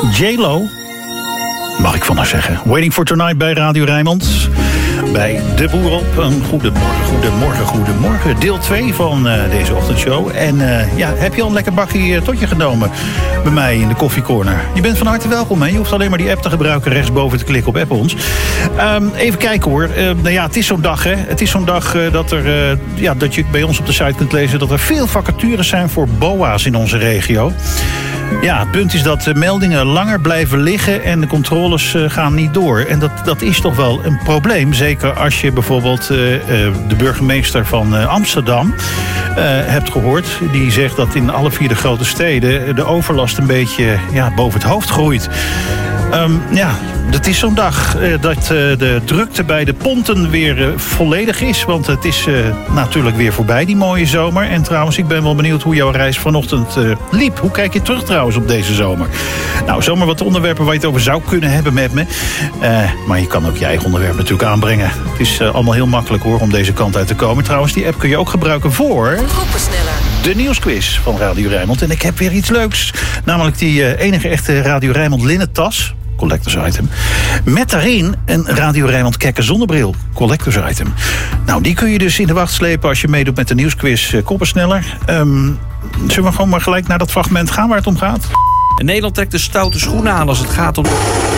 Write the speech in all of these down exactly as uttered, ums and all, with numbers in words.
J-Lo, mag ik van haar zeggen. Waiting for Tonight bij Radio Rijnmond. Bij De Boer op. Een goedemorgen, goedemorgen, goedemorgen. Deel twee van uh, deze ochtendshow. En uh, ja, heb je al een lekker bakje uh, tot je genomen bij mij in de koffiecorner? Je bent van harte welkom, hè? Je hoeft alleen maar die app te gebruiken, rechtsboven te klikken op App ons. Um, even kijken hoor. Uh, nou ja, het is zo'n dag, hè. Het is zo'n dag uh, dat, er, uh, ja, dat je bij ons op de site kunt lezen dat er veel vacatures zijn voor B O A's in onze regio. Ja, het punt is dat de meldingen langer blijven liggen en de controles uh, gaan niet door. En dat, dat is toch wel een probleem. Zeker als je bijvoorbeeld uh, uh, de burgemeester van uh, Amsterdam uh, hebt gehoord. Die zegt dat in alle vier de grote steden de overlast een beetje ja, boven het hoofd groeit. Um, ja, het is zo'n dag uh, dat uh, de drukte bij de ponten weer uh, volledig is. Want het is uh, natuurlijk weer voorbij, die mooie zomer. En trouwens, ik ben wel benieuwd hoe jouw reis vanochtend uh, liep. Hoe kijk je terug trouwens op deze zomer? Nou, zomaar wat onderwerpen waar je het over zou kunnen hebben met me. Uh, maar je kan ook je eigen onderwerp natuurlijk aanbrengen. Het is uh, allemaal heel makkelijk hoor, om deze kant uit te komen. Trouwens, die app kun je ook gebruiken voor de nieuwsquiz van Radio Rijnmond. En ik heb weer iets leuks. Namelijk die uh, enige echte Radio Rijnmond linnen tas. Collectors item. Met daarin een Radio Rijnmond Kekke zonnebril. Collectors item. Nou, die kun je dus in de wacht slepen als je meedoet met de nieuwsquiz uh, Koppersneller. Um, zullen we gewoon maar gelijk naar dat fragment gaan waar het om gaat? En Nederland trekt de stoute schoenen aan als het gaat om...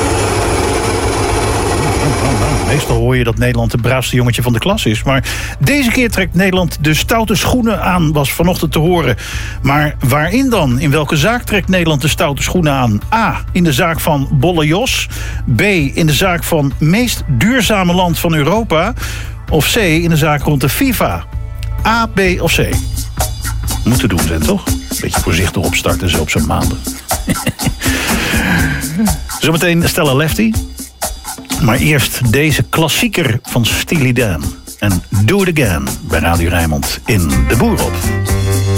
Meestal hoor je dat Nederland het braafste jongetje van de klas is. Maar deze keer trekt Nederland de stoute schoenen aan, was vanochtend te horen. Maar waarin dan? In welke zaak trekt Nederland de stoute schoenen aan? A. In de zaak van Bolle Jos. B. In de zaak van meest duurzame land van Europa. Of C. In de zaak rond de FIFA. A, B of C? Moet te doen zijn, toch? Beetje voorzichtig opstarten zo op zo'n maandag. Zometeen Stella Lefty. Maar eerst deze klassieker van Steely Dan. En Do It Again bij Radio Rijnmond in De Boer op.